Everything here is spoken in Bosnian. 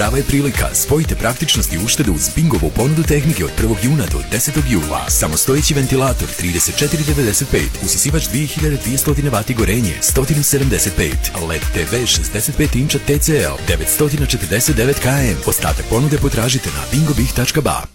Prava je prilika, spojite praktičnost i uštedu uz Bingovu ponudu tehnike od 1. juna do 10. jula. Samostojeći ventilator 3495, usisivač 2200 W gorenje 175, LED TV 65 inča TCL 949 km. Ostatak ponude potražite na bingobih.ba.